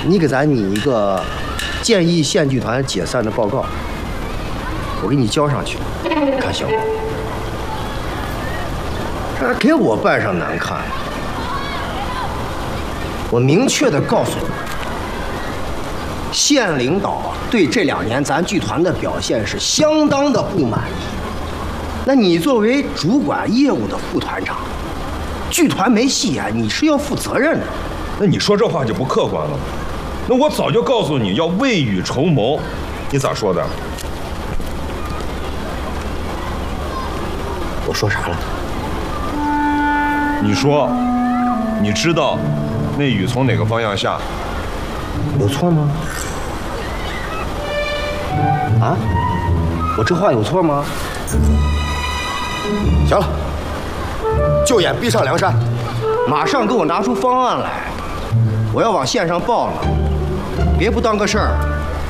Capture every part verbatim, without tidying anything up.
你给咱拟一个建议县剧团解散的报告，我给你交上去，看行吗？这还给我办上难看。我明确的告诉你，县领导对这两年咱剧团的表现是相当的不满意。那你作为主管业务的副团长，剧团没戏演，你是要负责任的。 那你说这话就不客观了。那我早就告诉你要未雨绸缪，你咋说的？ 我说啥了？ 你说，你知道那雨从哪个方向下？ 有错吗？啊？我这话有错吗？行了，就演逼上梁山，马上给我拿出方案来，我要往线上报了，别不当个事儿。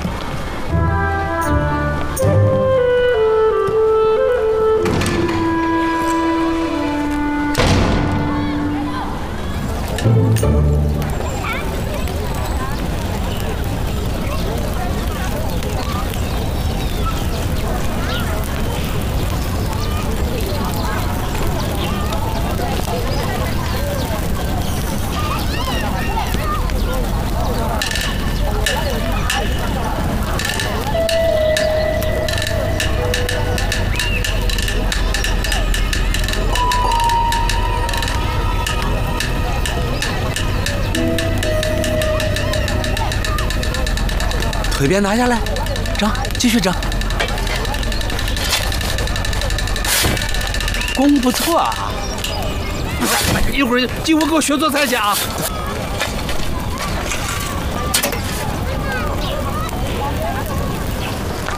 腿鞭拿下来，整，继续整。功不错啊！一会儿进屋给我学做菜去啊！